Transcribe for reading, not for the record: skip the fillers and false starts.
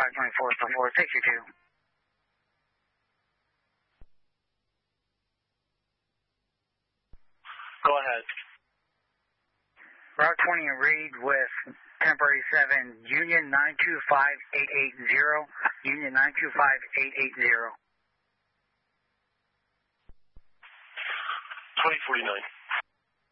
524 for 462. Go ahead. Route 20 and Reed with temporary 7, Union 925880, Union 925880. 2049.